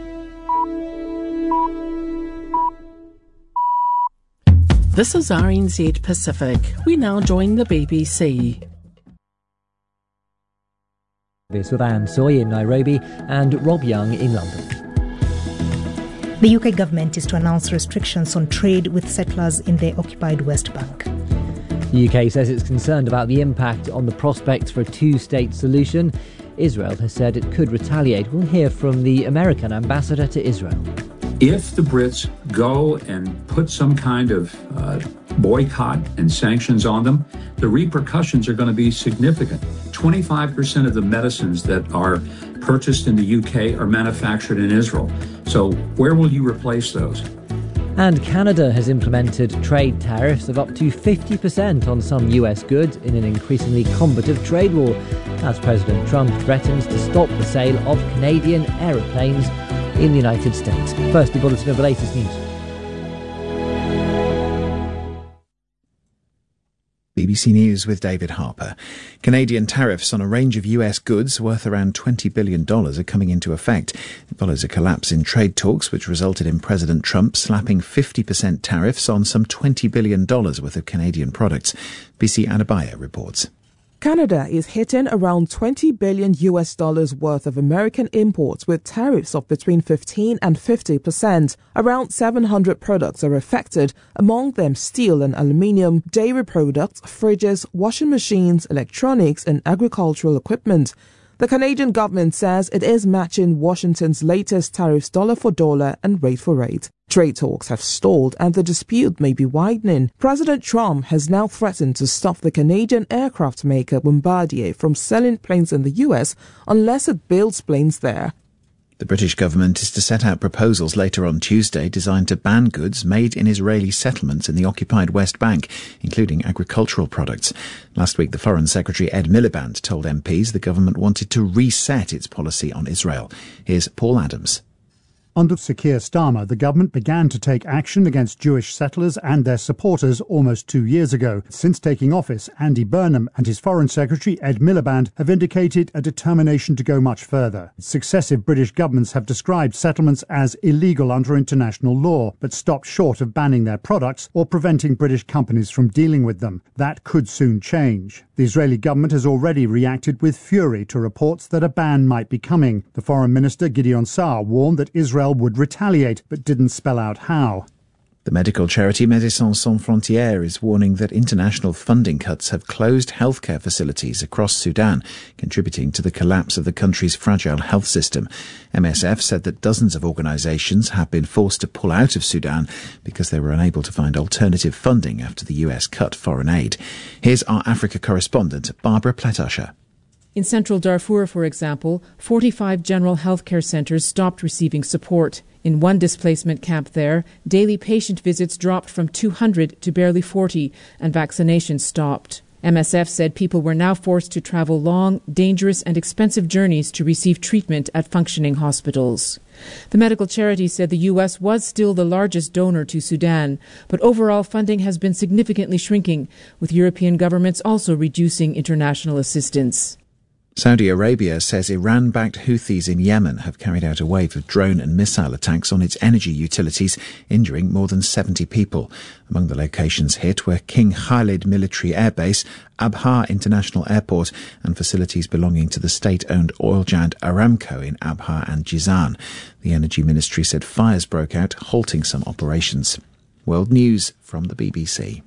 Speaker 1: This is R N Z Pacific. We now join the B B C.
Speaker 22: This with Anne Soy in Nairobi and Rob Young in London.
Speaker 23: The U K government is to announce restrictions on trade with settlers in the occupied West Bank.
Speaker 22: The U K says it's concerned about the impact on the prospects for a two-state solution. Israel has said it could retaliate. We'll hear from the American ambassador to Israel.
Speaker 24: If the Brits go and put some kind of uh, boycott and sanctions on them, the repercussions are going to be significant. twenty-five percent of the medicines that are purchased in the U K are manufactured in Israel. So where will you replace those?
Speaker 22: And Canada has implemented trade tariffs of up to fifty percent on some U S goods in an increasingly combative trade war, as President Trump threatens to stop the sale of Canadian aeroplanes in the United States. First, the bulletin of the latest news.
Speaker 25: B B C News with David Harper. Canadian tariffs on a range of U S goods worth around twenty billion dollars are coming into effect. It follows a collapse in trade talks which resulted in President Trump slapping fifty percent tariffs on some twenty billion dollars worth of Canadian products. B C Adabaya reports.
Speaker 26: Canada is hitting around twenty billion U S dollars worth of American imports with tariffs of between fifteen and fifty percent. Around seven hundred products are affected, among them steel and aluminium, dairy products, fridges, washing machines, electronics and agricultural equipment. The Canadian government says it is matching Washington's latest tariffs dollar for dollar and rate for rate. Trade talks have stalled and the dispute may be widening. President Trump has now threatened to stop the Canadian aircraft maker Bombardier from selling planes in the U S unless it builds planes there.
Speaker 25: The British government is to set out proposals later on Tuesday designed to ban goods made in Israeli settlements in the occupied West Bank, including agricultural products. Last week, the Foreign Secretary Ed Miliband told M Ps the government wanted to reset its policy on Israel. Here's Paul Adams.
Speaker 27: Under Sir Keir Starmer, the government began to take action against Jewish settlers and their supporters almost two years ago. Since taking office, Andy Burnham and his Foreign Secretary Ed Miliband have indicated a determination to go much further. Successive British governments have described settlements as illegal under international law, but stopped short of banning their products or preventing British companies from dealing with them. That could soon change. The Israeli government has already reacted with fury to reports that a ban might be coming. The Foreign Minister Gideon Saar warned that Israel would retaliate, but didn't spell out how.
Speaker 25: The medical charity Médecins Sans Frontières is warning that international funding cuts have closed healthcare facilities across Sudan, contributing to the collapse of the country's fragile health system. M S F said that dozens of organisations have been forced to pull out of Sudan because they were unable to find alternative funding after the U S cut foreign aid. Here's our Africa correspondent, Barbara Pletasher.
Speaker 28: In central Darfur, for example, forty-five general healthcare centres stopped receiving support. In one displacement camp there, daily patient visits dropped from two hundred to barely forty, and vaccinations stopped. M S F said people were now forced to travel long, dangerous and expensive journeys to receive treatment at functioning hospitals. The medical charity said the U S was still the largest donor to Sudan, but overall funding has been significantly shrinking, with European governments also reducing international assistance.
Speaker 25: Saudi Arabia says Iran-backed Houthis in Yemen have carried out a wave of drone and missile attacks on its energy utilities, injuring more than seventy people. Among the locations hit were King Khalid Military Air Base, Abha International Airport, and facilities belonging to the state-owned oil giant Aramco in Abha and Jizan. The Energy Ministry said fires broke out, halting some operations. World News from the B B C.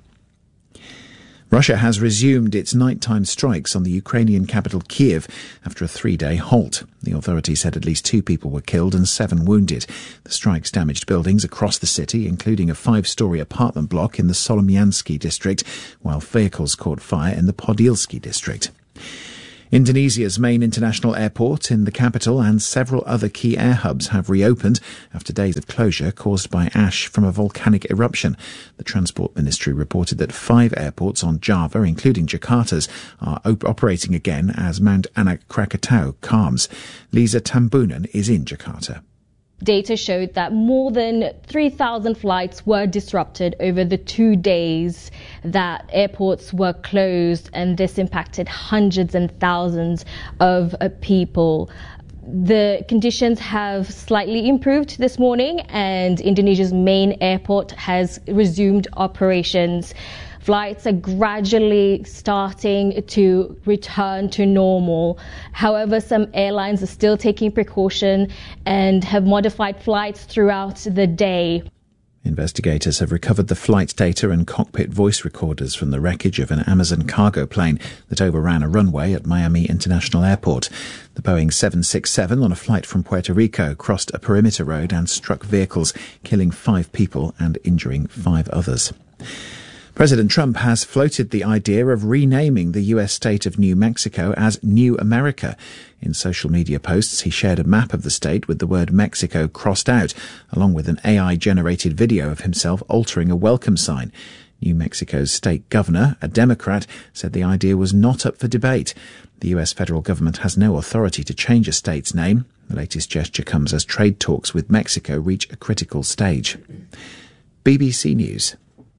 Speaker 25: Russia has resumed its nighttime strikes on the Ukrainian capital Kiev after a three-day halt. The authorities said at least two people were killed and seven wounded. The strikes damaged buildings across the city, including a five-storey apartment block in the Solomyansky district, while vehicles caught fire in the Podilsky district. Indonesia's main international airport in the capital and several other key air hubs have reopened after days of closure caused by ash from a volcanic eruption. The Transport Ministry reported that five airports on Java, including Jakarta's, are op- operating again as Mount Anak Krakatau calms. Lisa Tambunan is in Jakarta.
Speaker 3: Data showed that more than three thousand flights were disrupted over the two days that airports were closed, and this impacted hundreds and thousands of uh, people. The conditions have slightly improved this morning, and Indonesia's main airport has resumed operations. Flights are gradually starting to return to normal. However, some airlines are still taking precaution and have modified flights throughout the day.
Speaker 25: Investigators have recovered the flight data and cockpit voice recorders from the wreckage of an Amazon cargo plane that overran a runway at Miami International Airport. The Boeing seven sixty-seven on a flight from Puerto Rico crossed a perimeter road and struck vehicles, killing five people and injuring five others. President Trump has floated the idea of renaming the U S state of New Mexico as New America. In social media posts, he shared a map of the state with the word Mexico crossed out, along with an A I-generated video of himself altering a welcome sign. New Mexico's state governor, a Democrat, said the idea was not up for debate. The U S federal government has no authority to change a state's name. The latest gesture comes as trade talks with Mexico reach a critical stage. B B C News.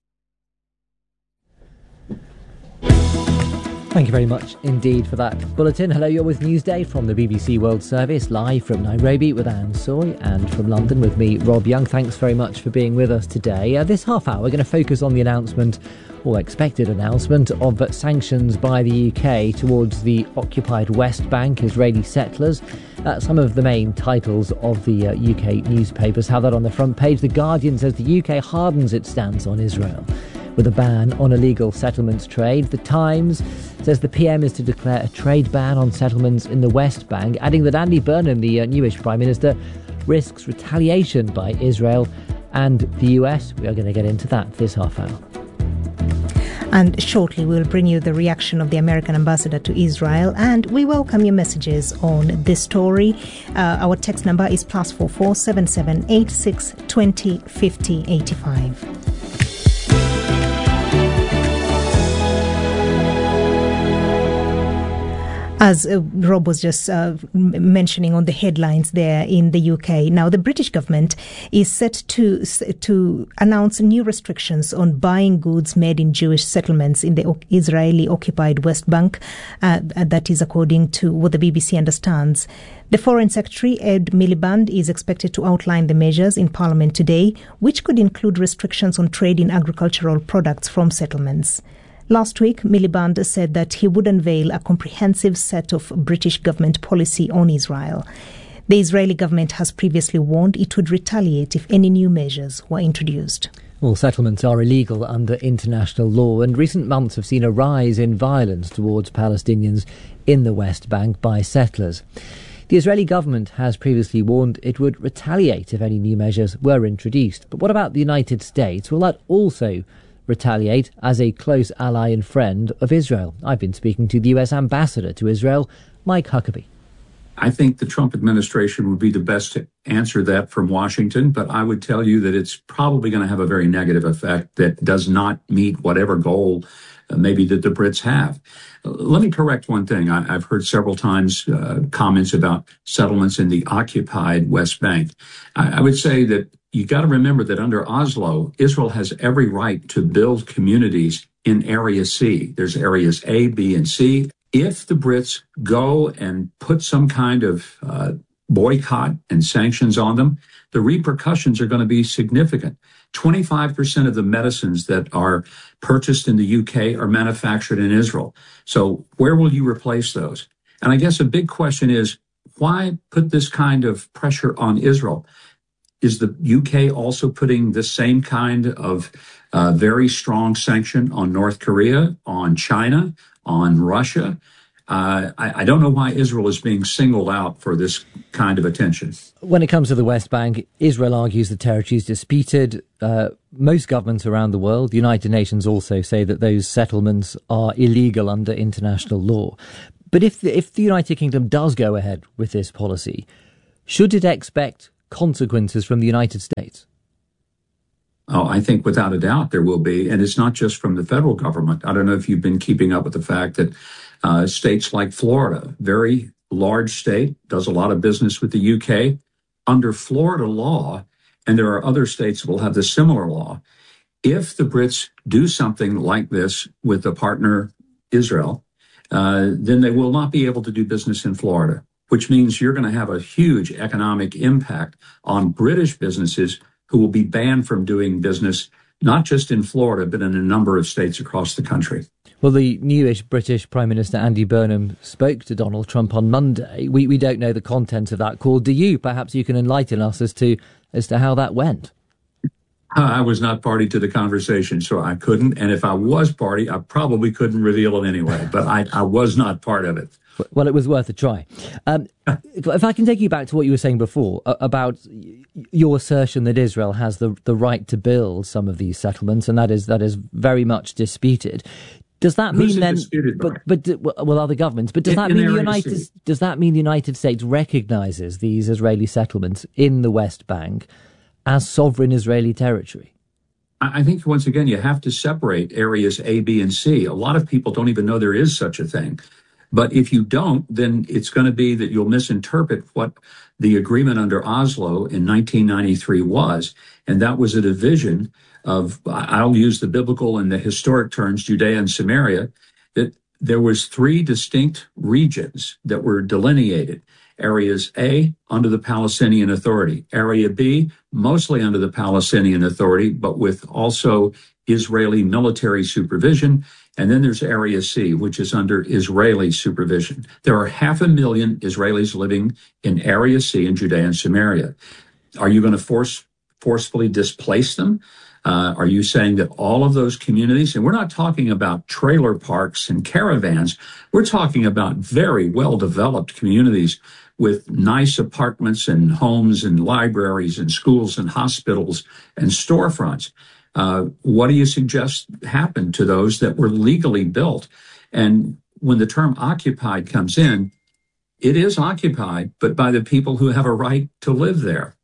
Speaker 22: Thank you very much indeed for that bulletin. Hello, you're with Newsday from the B B C World Service, live from Nairobi with Anne Soy, and from London with me, Rob Young. Thanks very much for being with us today. Uh, this half hour, we're going to focus on the announcement, or expected announcement, of uh, sanctions by the U K towards the occupied West Bank Israeli settlers. Uh, some of the main titles of the uh, U K newspapers have that on the front page. The Guardian says the U K hardens its stance on Israel with a ban on illegal settlements trade. The Times says the P M is to declare a trade ban on settlements in the West Bank, adding that Andy Burnham, the uh, newish Prime Minister, risks retaliation by Israel and the U S. We are going to get into that this half hour.
Speaker 23: And shortly we'll bring you the reaction of the American ambassador to Israel, and we welcome your messages on this story. Uh, our text number is plus four four seven seven eight six twenty fifty eighty five. As uh, Rob was just uh, mentioning on the headlines there in the U K, now the British government is set to to announce new restrictions on buying goods made in Jewish settlements in the Israeli-occupied West Bank. Uh, that is according to what the B B C understands. The Foreign Secretary, Ed Miliband, is expected to outline the measures in Parliament today, which could include restrictions on trade in agricultural products from settlements. Last week, Miliband said that he would unveil a comprehensive set of British government policy on Israel. The Israeli government has previously warned it would retaliate if any new measures were introduced.
Speaker 22: Well, settlements are illegal under international law, and recent months have seen a rise in violence towards Palestinians in the West Bank by settlers. The Israeli government has previously warned it would retaliate if any new measures were introduced. But what about the United States? Will that also retaliate as a close ally and friend of Israel? I've been speaking to the U S ambassador to Israel, Mike Huckabee.
Speaker 24: I think the Trump administration would be the best to answer that from Washington, but I would tell you that it's probably going to have a very negative effect that does not meet whatever goal uh, maybe that the Brits have. Let me correct one thing. I, I've heard several times uh, comments about settlements in the occupied West Bank. I, I would say that you got to remember that under Oslo, Israel has every right to build communities in Area C. There's areas A, B, and C. If the Brits go and put some kind of uh, boycott and sanctions on them, the repercussions are going to be significant. twenty-five percent of the medicines that are purchased in the U K are manufactured in Israel. So where will you replace those? And I guess a big question is, why put this kind of pressure on Israel? Is the U K also putting the same kind of uh, very strong sanction on North Korea, on China, on Russia? Uh, I, I don't know why Israel is being singled out for this kind of attention.
Speaker 22: When it comes to the West Bank, Israel argues the territory is disputed. Uh, most governments around the world, the United Nations also say that those settlements are illegal under international law. But if the, if the United Kingdom does go ahead with this policy, should it expect consequences from the United States?
Speaker 24: Oh, I think without a doubt there will be. And it's not just from the federal government. I don't know if you've been keeping up with the fact that uh, states like Florida, very large state, does a lot of business with the U K. Under Florida law, and there are other states that will have the similar law, if the Brits do something like this with a partner, Israel, uh, then they will not be able to do business in Florida, which means you're going to have a huge economic impact on British businesses who will be banned from doing business, not just in Florida, but in a number of states across the country.
Speaker 22: Well, the newish British Prime Minister Andy Burnham spoke to Donald Trump on Monday. We we don't know the content of that call. Do you? Perhaps you can enlighten us as to as to how that went.
Speaker 24: I was not party to the conversation, so I couldn't. And if I was party, I probably couldn't reveal it anyway. But I, I was not part of it.
Speaker 22: Well, it was worth a try. Um, if I can take you back to what you were saying before about your assertion that Israel has the the right to build some of these settlements, and that is that is very much disputed. Does that
Speaker 24: Who's
Speaker 22: mean then?
Speaker 24: Disputed by?
Speaker 22: But but well, other governments. But does
Speaker 24: In-
Speaker 22: that
Speaker 24: in
Speaker 22: mean the
Speaker 24: Area
Speaker 22: United
Speaker 24: C.
Speaker 22: does that mean the United States recognises these Israeli settlements in the West Bank as sovereign Israeli territory?
Speaker 24: I think, once again, you have to separate areas A, B, and C. A lot of people don't even know there is such a thing. But if you don't, then it's going to be that you'll misinterpret what the agreement under Oslo in nineteen ninety-three was. And that was a division of, I'll use the biblical and the historic terms, Judea and Samaria, that there was three distinct regions that were delineated. Areas A, under the Palestinian Authority. Area B, mostly under the Palestinian Authority, but with also Israeli military supervision. And then there's Area C, which is under Israeli supervision. There are half a million Israelis living in Area C in Judea and Samaria. Are you going to force forcefully displace them? Uh, are you saying that all of those communities, and we're not talking about trailer parks and caravans, we're talking about very well-developed communities with nice apartments and homes and libraries and schools and hospitals and storefronts. Uh, what do you suggest happened to those that were legally built? And when the term occupied comes in, it is occupied, but by the people who have a right to live there.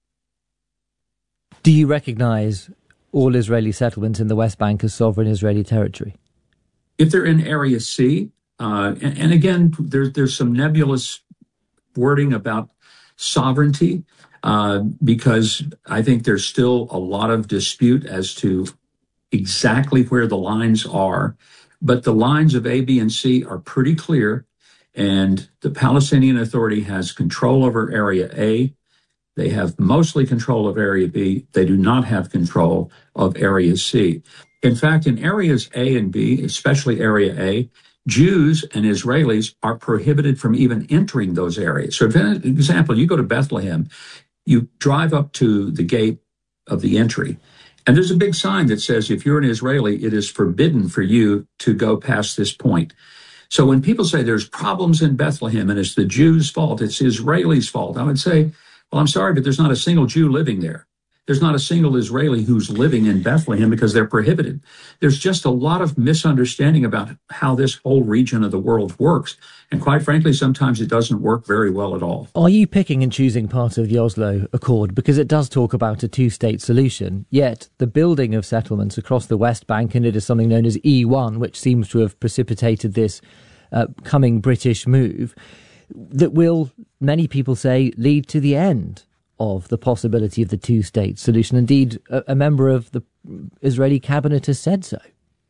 Speaker 22: Do you recognise all Israeli settlements in the West Bank as sovereign Israeli territory?
Speaker 24: If they're in Area C, uh, and, and again, there's there's some nebulous wording about sovereignty, uh, because I think there's still a lot of dispute as to exactly where the lines are. But the lines of A, B, and C are pretty clear, and the Palestinian Authority has control over Area A. They have mostly control of Area B. They do not have control of Area C. In fact, in areas A and B, especially Area A, Jews and Israelis are prohibited from even entering those areas. So, for example, you go to Bethlehem, you drive up to the gate of the entry, and there's a big sign that says, if you're an Israeli, it is forbidden for you to go past this point. So when people say there's problems in Bethlehem and it's the Jews' fault, it's Israelis' fault, I would say, well, I'm sorry, but there's not a single Jew living there. There's not a single Israeli who's living in Bethlehem because they're prohibited. There's just a lot of misunderstanding about how this whole region of the world works. And quite frankly, sometimes it doesn't work very well at all.
Speaker 22: Are you picking and choosing part of the Oslo Accord? Because it does talk about a two-state solution, yet the building of settlements across the West Bank, and it is something known as E one, which seems to have precipitated this uh, coming British move, that will, many people say, lead to the end of the possibility of the two-state solution. Indeed, a, a member of the Israeli cabinet has said so.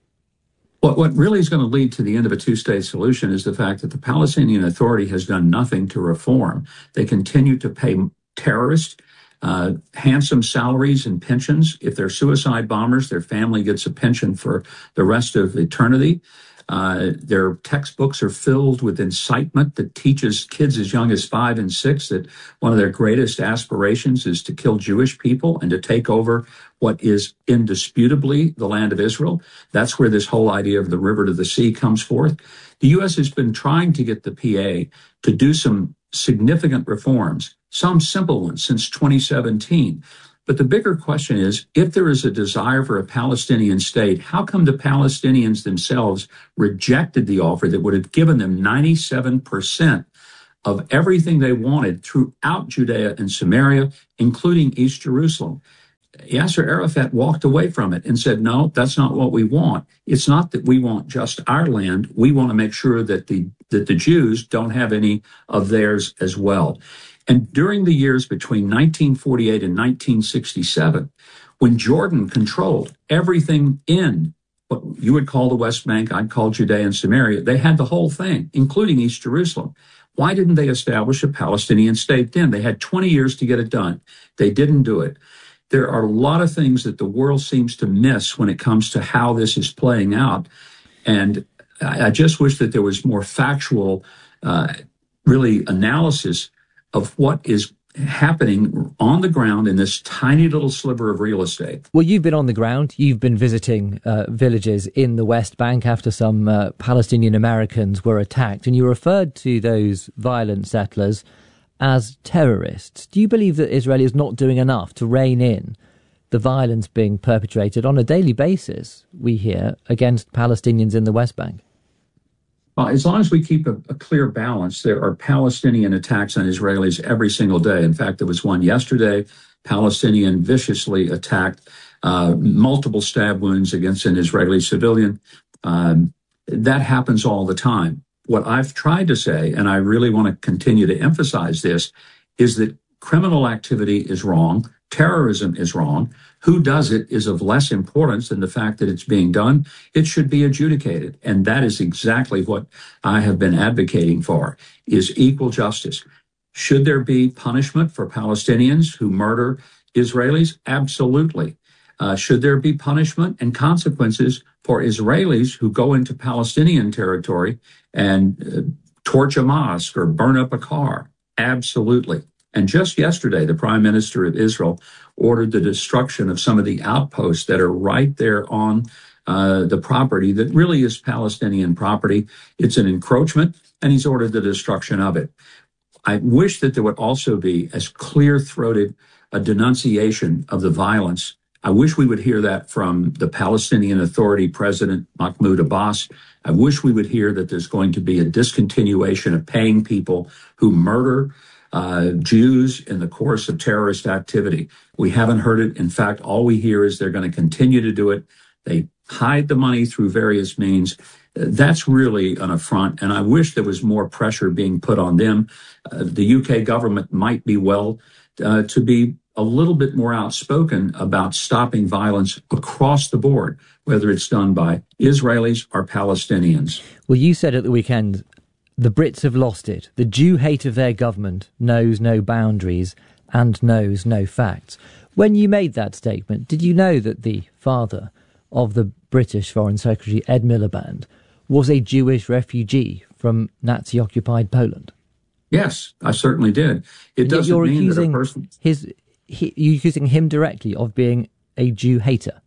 Speaker 24: What, what really is going to lead to the end of a two-state solution is the fact that the Palestinian Authority has done nothing to reform. They continue to pay terrorists uh, handsome salaries and pensions. If they're suicide bombers, their family gets a pension for the rest of eternity. Uh, their textbooks are filled with incitement that teaches kids as young as five and six that one of their greatest aspirations is to kill Jewish people and to take over what is indisputably the land of Israel. That's where this whole idea of the river to the sea comes forth. The U S has been trying to get the P A to do some significant reforms, some simple ones since twenty seventeen. But the bigger question is, if there is a desire for a Palestinian state, how come the Palestinians themselves rejected the offer that would have given them ninety-seven percent of everything they wanted throughout Judea and Samaria, including East Jerusalem? Yasser Arafat walked away from it and said, no, that's not what we want. It's not that we want just our land. We want to make sure that the that the Jews don't have any of theirs as well. And during the years between nineteen forty-eight and nineteen sixty-seven, when Jordan controlled everything in what you would call the West Bank, I'd call Judea and Samaria, they had the whole thing, including East Jerusalem. Why didn't they establish a Palestinian state then? They had twenty years to get it done. They didn't do it. There are a lot of things that the world seems to miss when it comes to how this is playing out. And I just wish that there was more factual, uh, really analysis of what is happening on the ground in this tiny little sliver of real estate.
Speaker 22: Well, you've been on the ground. You've been visiting uh, villages in the West Bank after some uh, Palestinian Americans were attacked, and you referred to those violent settlers as terrorists. Do you believe that Israel is not doing enough to rein in the violence being perpetrated on a daily basis, we hear, against Palestinians in the West Bank?
Speaker 24: Well, as long as we keep a, a clear balance, there are Palestinian attacks on Israelis every single day. In fact, there was one yesterday, Palestinian viciously attacked, uh, multiple stab wounds against an Israeli civilian. Um, that happens all the time. What I've tried to say, and I really want to continue to emphasize this, is that criminal activity is wrong. Terrorism is wrong. Who does it is of less importance than the fact that it's being done. It should be adjudicated. And that is exactly what I have been advocating for, is equal justice. Should there be punishment for Palestinians who murder Israelis? Absolutely. Uh, should there be punishment and consequences for Israelis who go into Palestinian territory and uh, torch a mosque or burn up a car? Absolutely. And just yesterday, the Prime Minister of Israel ordered the destruction of some of the outposts that are right there on uh, the property that really is Palestinian property. It's an encroachment, and he's ordered the destruction of it. I wish that there would also be as clear-throated a denunciation of the violence. I wish we would hear that from the Palestinian Authority President Mahmoud Abbas. I wish we would hear that there's going to be a discontinuation of paying people who murder uh, Jews in the course of terrorist activity. We haven't heard it. In fact, all we hear is they're going to continue to do it. They hide the money through various means. That's really an affront, and I wish there was more pressure being put on them. Uh, the U K government might be well uh, to be a little bit more outspoken about stopping violence across the board, whether it's done by Israelis or Palestinians.
Speaker 22: Well, you said at the weekend, the Brits have lost it. The Jew hate of their government knows no boundaries and knows no facts. When you made that statement, did you know that the father of the British Foreign Secretary, Ed Miliband, was a Jewish refugee from Nazi-occupied Poland?
Speaker 24: Yes, I certainly did. It
Speaker 22: and
Speaker 24: doesn't
Speaker 22: you're
Speaker 24: mean
Speaker 22: accusing
Speaker 24: that a person...
Speaker 22: his, he, you're accusing him directly of being a Jew hater.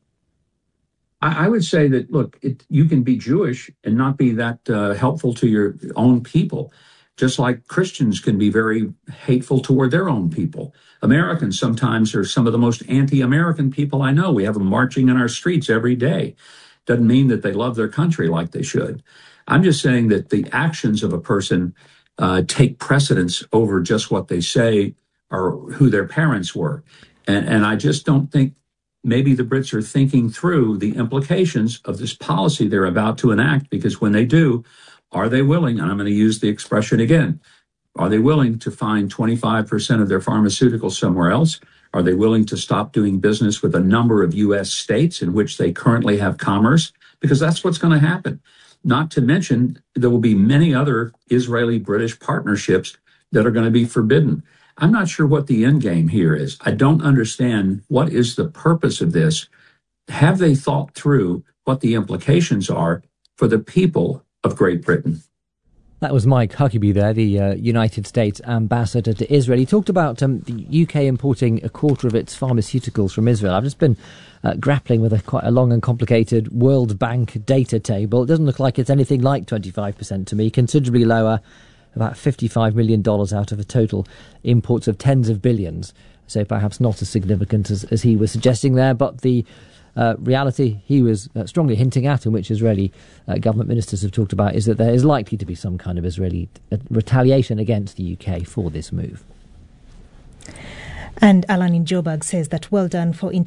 Speaker 24: I, I would say that, look, it, you can be Jewish and not be that uh, helpful to your own people. just like Christians can be very hateful toward their own people. Americans sometimes are some of the most anti-American people I know. We have them marching in our streets every day. Doesn't mean that they love their country like they should. I'm just saying that the actions of a person uh, take precedence over just what they say or who their parents were. And, and I just don't think maybe the Brits are thinking through the implications of this policy they're about to enact, because when they do, are they willing, and I'm going to use the expression again, are they willing to find twenty-five percent of their pharmaceuticals somewhere else? Are they willing to stop doing business with a number of U S states in which they currently have commerce? Because that's what's going to happen. Not to mention, there will be many other Israeli-British partnerships that are going to be forbidden. I'm not sure what the end game here is. I don't understand what is the purpose of this. Have they thought through what the implications are for the people of Great Britain?
Speaker 22: That was Mike Huckabee there, the uh, United States ambassador to Israel. He talked about um, the U K importing a quarter of its pharmaceuticals from Israel. I've just been uh, grappling with a quite a long and complicated World Bank data table. It doesn't look like it's anything like twenty-five percent to me, considerably lower, about fifty-five million dollars out of a total imports of tens of billions. So perhaps not as significant as, as he was suggesting there, but the Uh, reality he was uh, strongly hinting at, and which Israeli uh, government ministers have talked about, is that there is likely to be some kind of Israeli uh, retaliation against the U K for this move.
Speaker 23: And Alan in Joburg says that well done for